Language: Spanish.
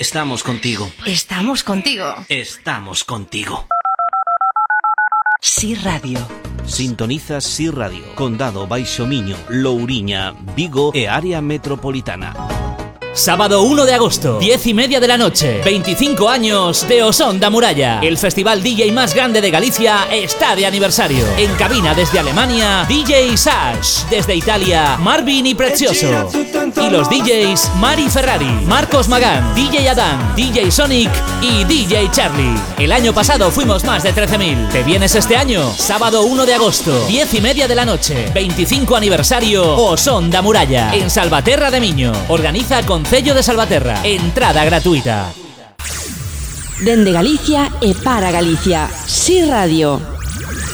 Estamos contigo. Estamos contigo. Estamos contigo. Sí Radio. Sintonizas Sí Radio, Condado Baixo Miño, Louriña, Vigo e área metropolitana. Sábado 1 de agosto, 10:30 de la noche, 25 años de O Son da Muralla. El festival DJ más grande de Galicia está de aniversario. En cabina desde Alemania, DJ Sash. Desde Italia, Marvin y Prezioso. Y los DJs Mari Ferrari, Marcos Magán, DJ Adán, DJ Sonic y DJ Charlie. El año pasado fuimos más de 13.000. ¿Te vienes este año? Sábado 1 de agosto, 10:30 de la noche, 25 aniversario O Son da Muralla. En Salvaterra de Miño. Organiza Concello de Salvaterra. Entrada gratuita. Dende Galicia e para Galicia. Sí Radio.